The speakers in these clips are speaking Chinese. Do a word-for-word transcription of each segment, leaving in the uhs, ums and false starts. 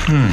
嗯。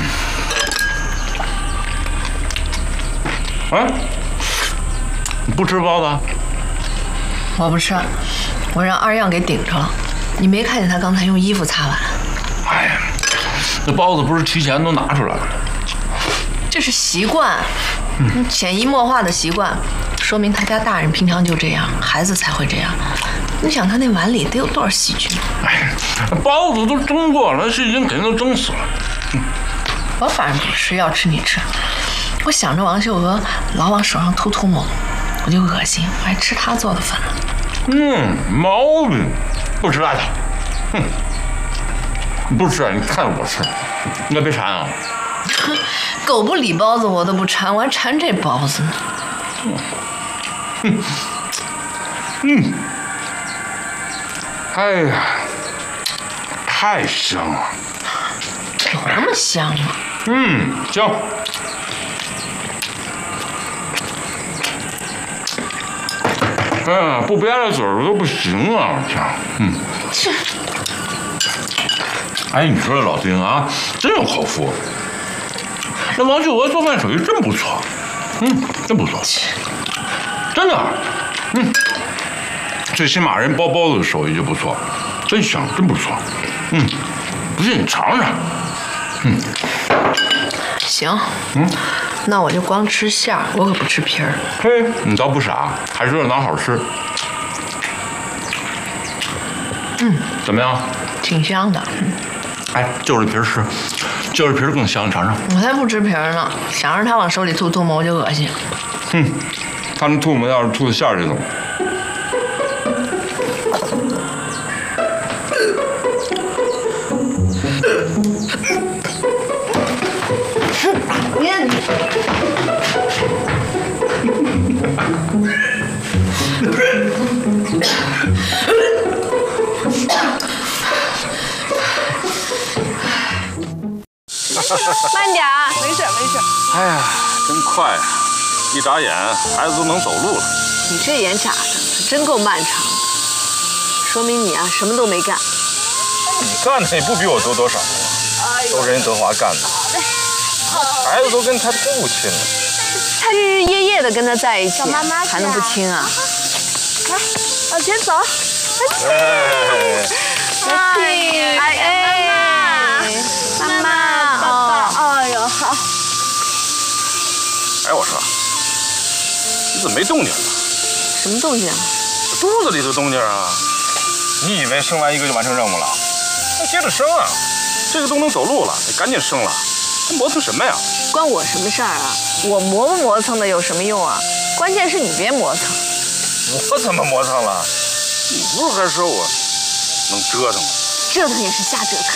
哎，你不吃包子？ 我不吃，我让二样给顶着了。你没看见他刚才用衣服擦碗？ 哎呀，这包子不是提前都拿出来了？ 这是习惯，嗯，潜移默化的习惯，说明他家大人平常就这样，孩子才会这样。你想他那碗里得有多少细菌？ 哎，包子都蒸过了，细菌肯定都蒸死了。嗯、 我反正不吃，要吃你吃。我想着王秀娥老往手上吐吐沫沫，我就恶心，我还吃她做的饭。 嗯，毛病，不吃拉倒。哼，不吃，你看我吃，你可别馋啊。 狗不理包子我都不馋，我还馋这包子呢。 嗯，嗯，哎呀，太香了。 有那么香吗？ 嗯，香。哎呀，不吧嗒嘴儿都不行啊！香，嗯。 这。 哎，你说这老丁啊，真有口福。那王秀娥做饭手艺真不错，嗯，真不错，真的，嗯，最起码人包包子的手艺就不错，真香，真不错，嗯，不信你尝尝，嗯， 行，嗯，那我就光吃馅儿，我可不吃皮儿。 嘿，你倒不傻，还知道哪好吃。 嗯， 怎么样？ 挺香的。嗯， 哎，就着皮儿吃。就是皮儿更香，尝尝。 我才不吃皮儿呢，想让他往手里吐吐沫我就恶心。 哼，他那吐沫要是吐到馅儿里头。 别。 慢点啊，没事没事。 哎呀，真快啊！一眨眼，孩子都能走路了。 你这眼眨的可真够漫长的，说明你啊什么都没干。 你干的也不比我多多少啊，都是人德华干的。孩子都跟他父亲了， 他日日夜夜的跟他在一起， 妈妈还能不亲啊？ 来，往前走。 哎， 哎哎哎，妈妈， 抱抱。哎呦，好。 哎，我说，你怎么没动静呢？ 什么动静？ 肚子里的动静啊！你以为生完一个就完成任务了？那接着生啊！这个都能走路了，得赶紧生了。还磨蹭什么呀？ 关我什么事儿啊？我磨不磨蹭的有什么用啊？关键是你别磨蹭。 我怎么磨蹭了？你不是还说我能折腾吗？ 折腾也是瞎折腾。